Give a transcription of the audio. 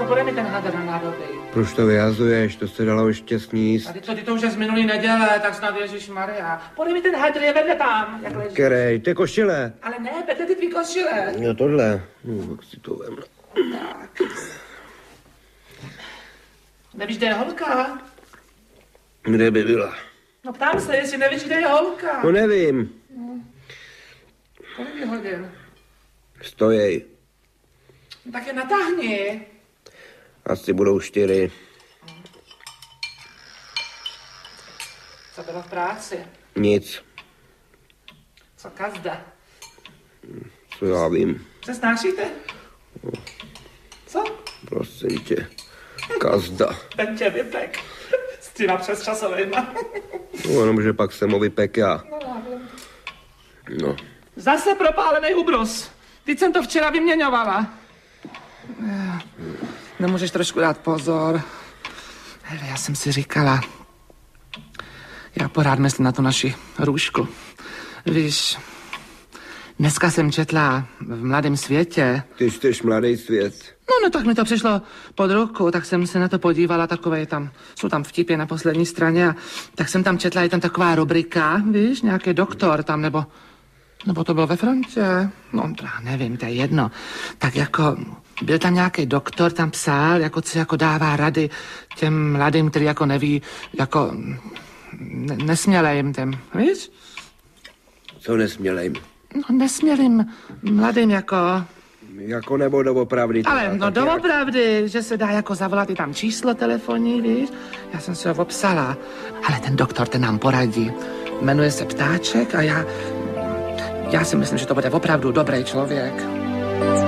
No bude mi ten hadr na nádoby. Proč to vyhazuješ? To se dalo ještě sníst. Ty to už je z minulý neděle, tak snad Ježišmarja. Bude mi ten hadr, je vedle tam, jak leží. Kerej, ty košile. Ale ne, vedle ty tvý košile. No tohle. No, tak si to vem. Tak. Nevíš, kde je holka? Kde by byla? No ptám se, jestli nevíš, kde je holka. No nevím. Kolik je hodin? Stojej. No tak je natáhni. Asi budou 4. Co bylo v práci? Nic. Co kazda? Co já vím. Se snášíte? Co? Prosím tě. Kazda. Ten tě vypek. S těma přesčasovejma. No, jenom, že pak jsem ho vypek já. No. Zase propálený ubrus. Teď jsem to včera vyměňovala. Nemůžeš trošku dát pozor. Hele, já jsem si říkala, já pořád myslím na tu naši Růžku. Víš, dneska jsem četla v Mladém světě. Ty čteš Mladý svět. No, tak mi to přišlo pod ruku, tak jsem se na to podívala, takové tam, jsou tam vtipy na poslední straně a tak jsem tam četla, je tam taková rubrika, víš, nějaký doktor tam, nebo to bylo ve frontě, no, nevím, to je jedno. Tak jako, byl tam nějaký doktor, tam psal, jako co jako dává rady těm mladým, který jako neví, jako nesmělým těm, víš? Co nesmělejm? No, nesmělým mladým jako... Jako nebo doopravdy? Ale no doopravdy, že se dá jako zavolat i tam číslo telefonní, víš? Já jsem si ho obsala. Ale ten doktor, ten nám poradí. Jmenuje se Ptáček a já si myslím, že to bude opravdu dobrý člověk.